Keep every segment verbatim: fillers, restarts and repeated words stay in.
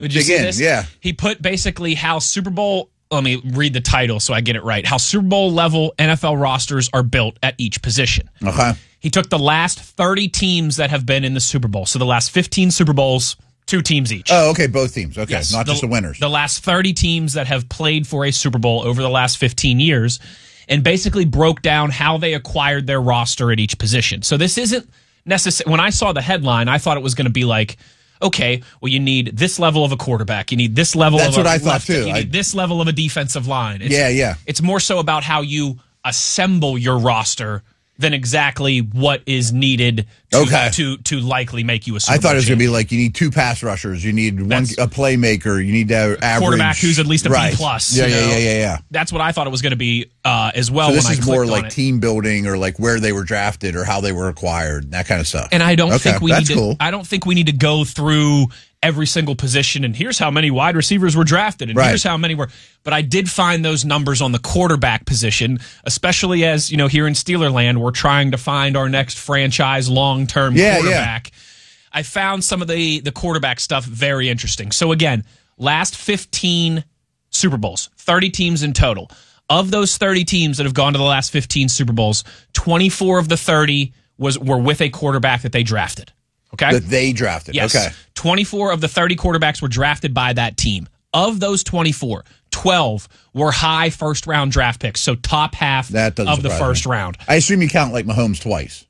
Would you Dig see in, this? yeah. He put basically how Super Bowl, let me read the title so I get it right, how Super Bowl level N F L rosters are built at each position. Okay. He took the last thirty teams that have been in the Super Bowl. So the last fifteen Super Bowls, two teams each. Oh, okay, both teams. Okay, Yes, not the, just the winners. The last thirty teams that have played for a Super Bowl over the last fifteen years, and basically broke down how they acquired their roster at each position. So this isn't necessary. When I saw the headline, I thought it was going to be like, okay, well, you need this level of a quarterback. You need this level That's of a what I thought, left, too. You need I, this level of a defensive line. It's, yeah, yeah. It's more so about how you assemble your roster than exactly what is needed to, okay. to, to likely make you a Super I thought Bowl it was going to be champion. like you need two pass rushers, you need one That's- a playmaker, you need to average quarterback who's at least a B right. plus. Yeah, you yeah, know? yeah, yeah, yeah. That's what I thought it was going to be uh, as well. So this when is I more clicked on like it. team building or like where they were drafted or how they were acquired, that kind of stuff. And I don't okay, think we that's need to. cool. I don't think we need to go through every single position and here's how many wide receivers were drafted and Right. here's how many were. But I did find those numbers on the quarterback position, especially as you know here in Steelerland we're trying to find our next franchise long term Yeah, quarterback. Yeah. I found some of the the quarterback stuff very interesting. So again, last fifteen Super Bowls, thirty teams in total. Of those thirty teams that have gone to the last fifteen Super Bowls, twenty-four of the thirty was were with a quarterback that they drafted. Okay? That they drafted. Yes. Okay. twenty-four of the thirty quarterbacks were drafted by that team. Of those twenty-four, twelve were high first round draft picks, so top half That doesn't of the surprise first me. round. I assume you count like Mahomes twice.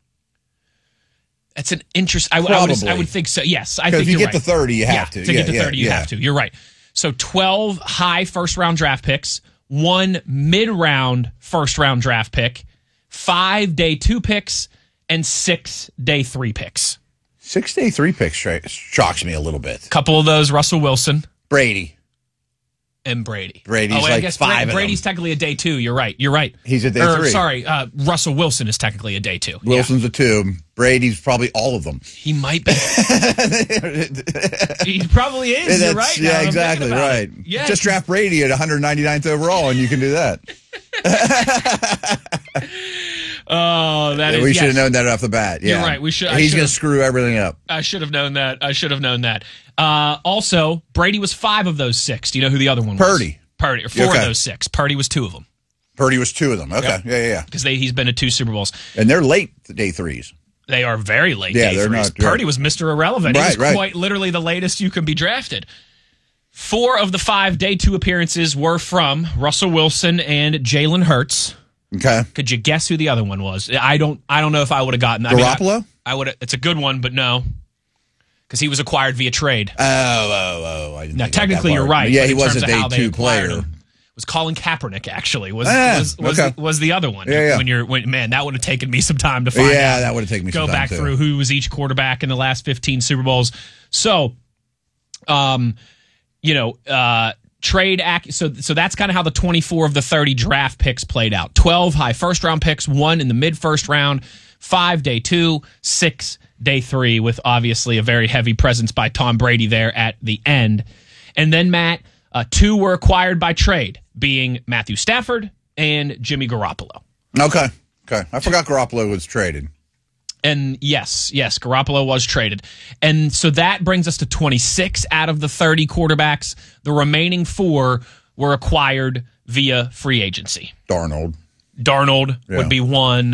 That's an interest. I, I, would, I Probably. would think so. Yes, I Because think if you you're get right. to thirty, you have yeah, to. To Yeah, get to yeah, thirty, you yeah. have to. You're right. So twelve high first round draft picks, one mid round first round draft pick, five day two picks, and six day three picks. Six day three picks straight shocks me a little bit. Couple of those, Russell Wilson Brady. and Brady. Brady's oh, wait, like I guess five of Brady's them. technically a day two. You're right. You're right. He's a day or, three. Sorry, uh, Russell Wilson is technically a day two. Wilson's a two. Brady's probably all of them. Yeah. He might be. He probably is. That's- You're right. now Yeah, that I'm exactly thinking about right. it. Yeah. Just draft Brady at one hundred ninety-ninth overall, and you can do that. Oh, that is. we yes. should have known that off the bat. Yeah. You're right. We should- I He's should going have- to screw everything up. I should have known that. I should have known that. Uh, also, Brady was five of those six. Do you know who the other one was? Purdy. Purdy. Or four Okay. of those six. Purdy was two of them. Purdy was two of them. Okay. Yep. Yeah, yeah, yeah. Because he's been to two Super Bowls. And they're late day threes. They are very late Yeah, day they're threes. not- right. Purdy was Mister Irrelevant. he Right, was right. quite literally the latest you can be drafted. Four of the five day two appearances were from Russell Wilson and Jalen Hurts. Okay. Could you guess who the other one was? I don't. I don't know if I would have gotten. I mean, I- Garoppolo? I, would. It's a good one, but no, because he was acquired via trade. Oh, oh, oh. I didn't Now, think about that technically, you're part. right. Yeah, but he in was terms a of day how they two acquired player. him, was Colin Kaepernick actually was Ah, was was, okay. was the other one. Yeah, yeah. When you're when man, that would have taken me some time to find out. Yeah, that would have taken me Go some time back too. through who was each quarterback in the last fifteen Super Bowls. So, um, you know, uh, trade ac- so so that's kind of how the twenty-four of the thirty draft picks played out. twelve high first round picks, one in the mid first round, five day two, six day three, with obviously a very heavy presence by Tom Brady there at the end. And then Matt, uh, two were acquired by trade, being Matthew Stafford and Jimmy Garoppolo. Okay. Okay. I forgot Garoppolo was traded. And yes, yes, Garoppolo was traded. And so that brings us to twenty-six out of the thirty quarterbacks. The remaining four were acquired via free agency. Darnold. Darnold Yeah. would be one.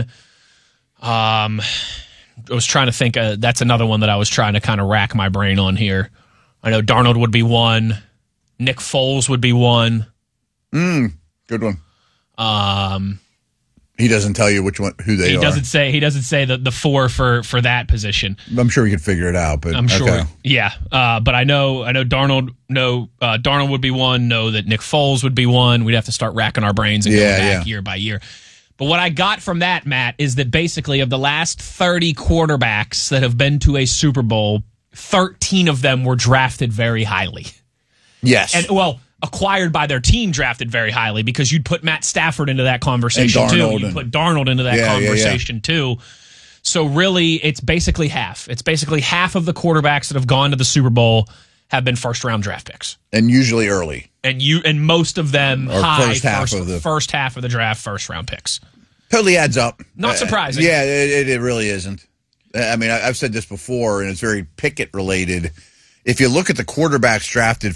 Um, I was trying to think. Uh, that's another one that I was trying to kind of rack my brain on here. I know Darnold would be one. Nick Foles would be one. Mm, good one. Um, He doesn't tell you which one, who they he are. doesn't say. He doesn't say the the four for for that position. I'm sure we could figure it out, but I'm sure. okay. Yeah. Uh, but I know I know Darnold no uh, Darnold would be one, know that Nick Foles would be one. We'd have to start racking our brains and Yeah, going back yeah. year by year. But what I got from that, Matt, is that basically of the last thirty quarterbacks that have been to a Super Bowl, thirteen of them were drafted very highly. Yes. And well, acquired by their team, drafted very highly, because you'd put Matt Stafford into that conversation And too. Darnold You'd and- put Darnold into that Yeah, yeah, yeah. conversation too. So really, it's basically half. It's basically half of the quarterbacks that have gone to the Super Bowl have been first round draft picks, and usually early. and you and most of them Or high first half first, of the- first half of the draft, first round picks. Totally adds up. Not Uh, surprising. yeah, it, it really isn't. I mean, I- I've said this before, and it's very Pickett related. if you look at the quarterbacks drafted